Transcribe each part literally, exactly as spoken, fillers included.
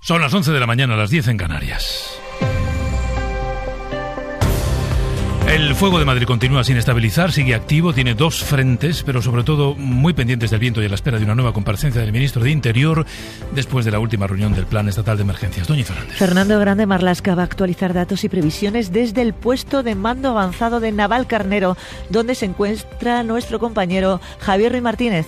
Son las once de la mañana, las diez en Canarias. El fuego de Madrid continúa sin estabilizar, sigue activo, tiene dos frentes, pero sobre todo muy pendientes del viento y a la espera de una nueva comparecencia del ministro de Interior después de la última reunión del Plan Estatal de Emergencias. Doña Fernández. Fernando Grande Marlaska va a actualizar datos y previsiones desde el puesto de mando avanzado de Navalcarnero, donde se encuentra nuestro compañero Javier Ruiz Martínez.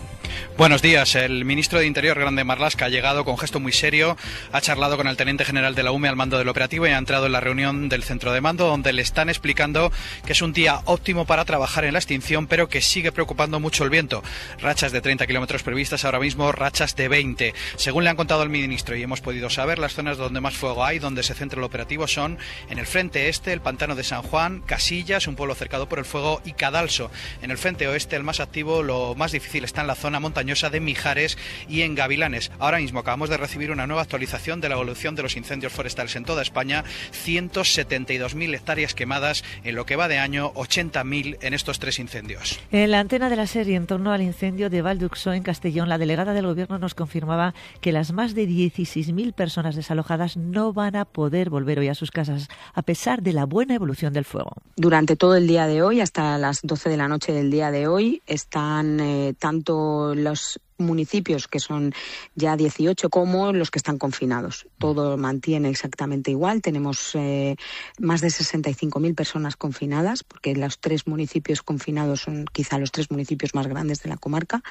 Buenos días. El ministro de Interior, Grande Marlaska, ha llegado con gesto muy serio, ha charlado con el teniente general de la U M E al mando del operativo y ha entrado en la reunión del centro de mando, donde le están explicando que es un día óptimo para trabajar en la extinción, pero que sigue preocupando mucho el viento. Rachas de treinta kilómetros previstas, ahora mismo rachas de veinte. Según le han contado al ministro y hemos podido saber, las zonas donde más fuego hay, donde se centra el operativo, son en el frente este, el pantano de San Juan, Casillas, un pueblo cercado por el fuego, y Cadalso. En el frente oeste, el más activo, lo más difícil está en la zona montañosa de Mijares y en Gavilanes. Ahora mismo acabamos de recibir una nueva actualización de la evolución de los incendios forestales en toda España. ciento setenta y dos mil hectáreas quemadas en lo que va de año, ochenta mil en estos tres incendios. En la antena de la serie en torno al incendio de Valduxó en Castellón, la delegada del Gobierno nos confirmaba que las más de dieciséis mil personas desalojadas no van a poder volver hoy a sus casas, a pesar de la buena evolución del fuego. Durante todo el día de hoy, hasta las doce de la noche del día de hoy, están eh, tanto los municipios, que son ya dieciocho, como los que están confinados. Todo mantiene exactamente igual. Tenemos eh, más de sesenta y cinco mil personas confinadas, porque los tres municipios confinados son quizá los tres municipios más grandes de la comarca,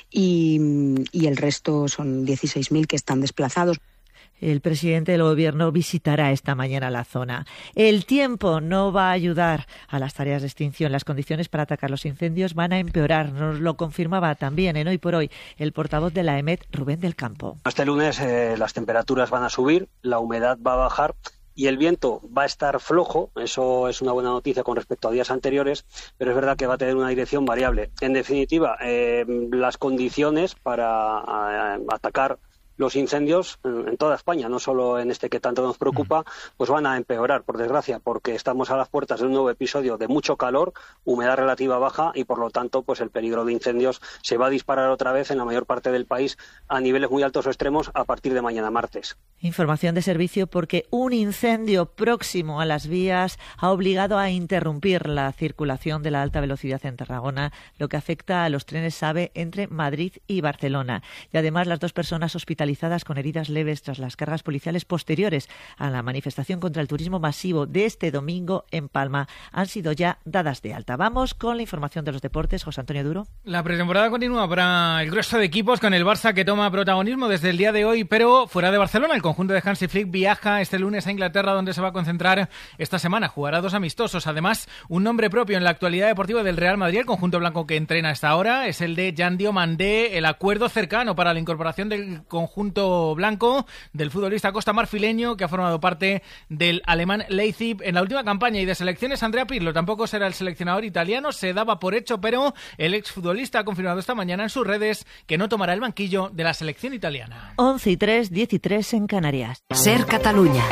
y, y el resto son dieciséis mil que están desplazados. El presidente del Gobierno visitará esta mañana la zona. El tiempo no va a ayudar a las tareas de extinción. Las condiciones para atacar los incendios van a empeorar. Nos lo confirmaba también en Hoy por Hoy el portavoz de la E M E T, Rubén del Campo. Este lunes eh, las temperaturas van a subir, la humedad va a bajar y el viento va a estar flojo. Eso es una buena noticia con respecto a días anteriores, pero es verdad que va a tener una dirección variable. En definitiva, eh, las condiciones para eh, atacar los incendios en toda España, no solo en este que tanto nos preocupa, pues van a empeorar, por desgracia, porque estamos a las puertas de un nuevo episodio de mucho calor, humedad relativa baja y, por lo tanto, pues el peligro de incendios se va a disparar otra vez en la mayor parte del país a niveles muy altos o extremos a partir de mañana martes. Información de servicio porque un incendio próximo a las vías ha obligado a interrumpir la circulación de la alta velocidad en Tarragona, lo que afecta a los trenes AVE entre Madrid y Barcelona. Y además las dos personas hospitalizadas con heridas leves tras las cargas policiales posteriores a la manifestación contra el turismo masivo de este domingo en Palma han sido ya dadas de alta. Vamos con la información de los deportes. José Antonio Duro. La pretemporada continúa para el grueso de equipos, con el Barça que toma protagonismo desde el día de hoy, pero fuera de Barcelona. El conjunto de Hansi Flick viaja este lunes a Inglaterra, donde se va a concentrar esta semana. Jugará dos amistosos. Además, un nombre propio en la actualidad deportiva del Real Madrid. El conjunto blanco que entrena hasta ahora es el de Jan Diomandé. El acuerdo cercano para la incorporación del conjunto blanco del futbolista costa marfileño, que ha formado parte del alemán Leipzig en la última campaña. Y de selecciones, Andrea Pirlo tampoco será el seleccionador italiano, se daba por hecho, pero el exfutbolista ha confirmado esta mañana en sus redes que no tomará el banquillo de la selección italiana. once y tres, diez y tres en Canarias. Ser Catalunya.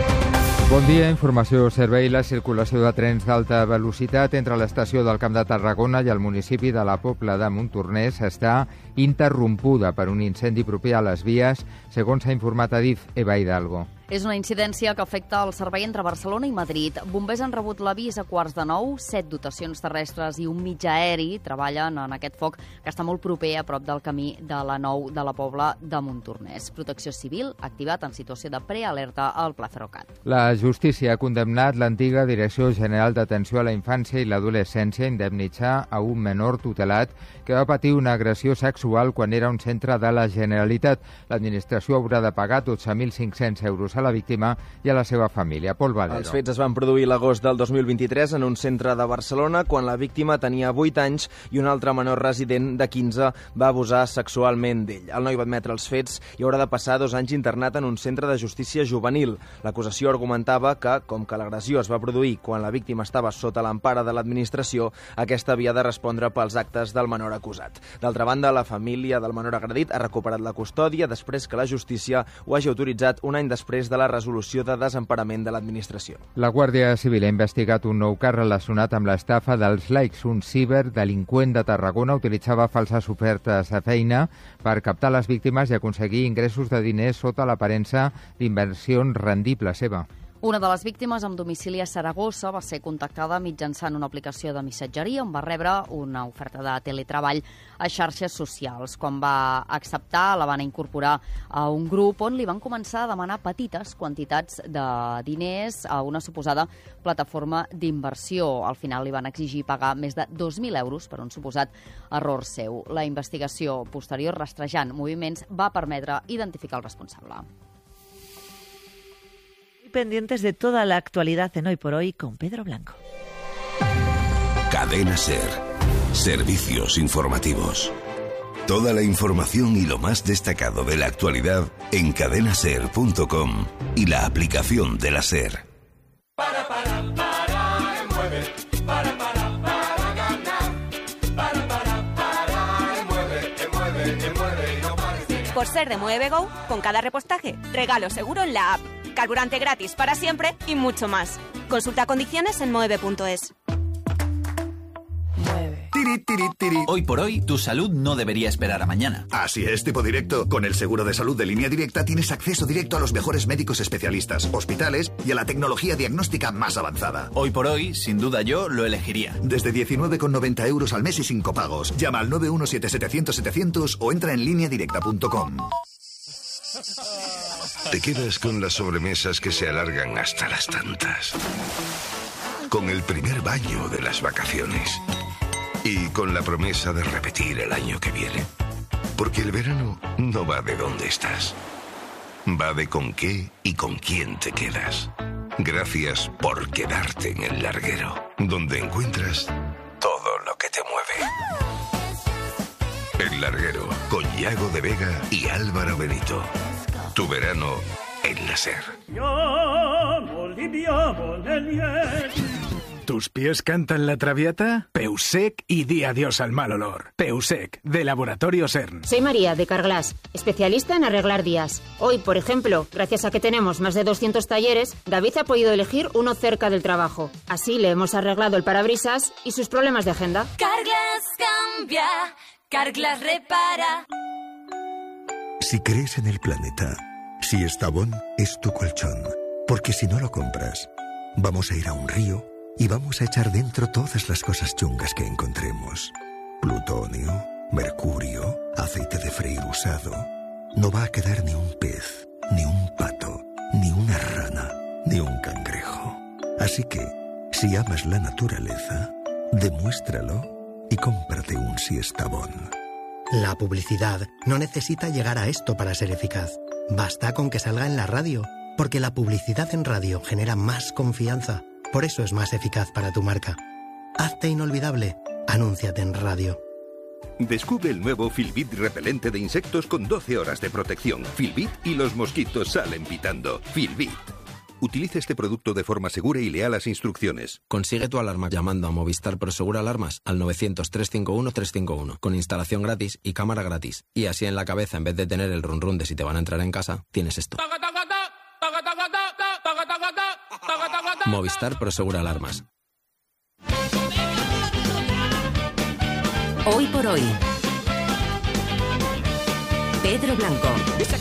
Bon dia, informació servei. La circulació de trens d'alta velocitat entre l'estació del Camp de Tarragona i el municipi de la Pobla de Montornès està interrompuda per un incendi proper a les vies, segons s'ha informat a Adif. Eva Hidalgo. És una incidència que afecta el servei entre Barcelona i Madrid. Bombers han rebut l'avís a quarts de nou, set dotacions terrestres i un mitjà aeri treballen en aquest foc que està molt proper a prop del camí de la nou de la Pobla de Montornès. Protecció Civil ha activat en situació de prealerta al Pla Ferrocat. La justícia ha condemnat l'antiga Direcció General d'Atenció a la Infància i l'Adolescència a indemnitzar a un menor tutelat que va patir una agressió sexual quan era un centre de la Generalitat. L'administració haurà de pagar dotze mil cinc-cents euros a la víctima i a la seva família. Pol Valero. Els fets es van produir l'agost del dos mil vint-i-tres en un centre de Barcelona, quan la víctima tenia vuit anys i un altre menor resident de quinze va abusar sexualment d'ell. El noi va admetre els fets i haurà de passar dos anys internat en un centre de justícia juvenil. L'acusació argumentava que, com que l'agressió es va produir quan la víctima estava sota l'empara de l'administració, aquesta havia de respondre pels actes del menor acusat. D'altra banda, la família família del menor agredit ha recuperat la custòdia després que la justícia ho hagi autoritzat un any després de la resolució de desemparament de l'administració. La Guàrdia Civil ha investigat un nou cas relacionat amb l'estafa dels likes. Un ciberdelinqüent de Tarragona utilitzava falses ofertes a feina per captar les víctimes i aconseguir ingressos de diners sota l'aparença d'inversions rendibles. Seva. Una de les víctimes amb domicili a Saragossa va ser contactada mitjançant una aplicació de missatgeria on va rebre una oferta de teletreball a xarxes socials. Quan va acceptar, la van incorporar a un grup on li van començar a demanar petites quantitats de diners a una suposada plataforma d'inversió. Al final li van exigir pagar més de dos mil euros per un suposat error seu. La investigació posterior, rastrejant moviments, va permetre identificar el responsable. Pendientes de toda la actualidad en Hoy por Hoy con Pedro Blanco. Cadena SER. Servicios informativos. Toda la información y lo más destacado de la actualidad en cadena ser punto com y la aplicación de la SER. Para, para, para, mueve. Para, para, para ganar. Para, para, para, mueve, mueve, mueve y no pares de ganar. Por ser de Mueve Go, con cada repostaje, regalo seguro en la app. Carburante gratis para siempre y mucho más. Consulta condiciones en mueve punto es. Tiri, tiri, tiri. Hoy por hoy, tu salud no debería esperar a mañana. Así es, tipo directo. Con el seguro de salud de Línea Directa tienes acceso directo a los mejores médicos especialistas, hospitales y a la tecnología diagnóstica más avanzada. Hoy por hoy, sin duda yo lo elegiría. Desde diecinueve con noventa euros al mes y sin copagos. Llama al nueve uno siete setecientos setecientos o entra en línea directa punto com. Te quedas con las sobremesas que se alargan hasta las tantas. Con el primer baño de las vacaciones. Y con la promesa de repetir el año que viene. Porque el verano no va de dónde estás. Va de con qué y con quién te quedas. Gracias por quedarte en el larguero. Donde encuentras todo lo que te mueve. El larguero con Yago de Vega y Álvaro Benito. Tu verano en la SER. ¿Tus pies cantan la traviata? Peusec y di adiós al mal olor. Peusec, de Laboratorio CERN. Soy María, de Carglass, especialista en arreglar días. Hoy, por ejemplo, gracias a que tenemos más de doscientos talleres, David ha podido elegir uno cerca del trabajo. Así le hemos arreglado el parabrisas y sus problemas de agenda. Carglass cambia, Carglass repara. Si crees en el planeta, si Estabón es tu colchón, porque si no lo compras, vamos a ir a un río y vamos a echar dentro todas las cosas chungas que encontremos. Plutonio, mercurio, aceite de freír usado. No va a quedar ni un pez, ni un pato, ni una rana, ni un cangrejo. Así que, si amas la naturaleza, demuéstralo y cómprate un Siestabón. La publicidad no necesita llegar a esto para ser eficaz. Basta con que salga en la radio, porque la publicidad en radio genera más confianza. Por eso es más eficaz para tu marca. Hazte inolvidable. Anúnciate en radio. Descubre el nuevo Filbit repelente de insectos con doce horas de protección. Filbit y los mosquitos salen pitando. Filbit. Utiliza este producto de forma segura y lea las instrucciones. Consigue tu alarma llamando a Movistar Prosegur Alarmas al novecientos, trescientos cincuenta y uno, trescientos cincuenta y uno, con instalación gratis y cámara gratis. Y así en la cabeza, en vez de tener el run run de si te van a entrar en casa, tienes esto. Movistar Prosegur Alarmas. Hoy por hoy. Pedro Blanco.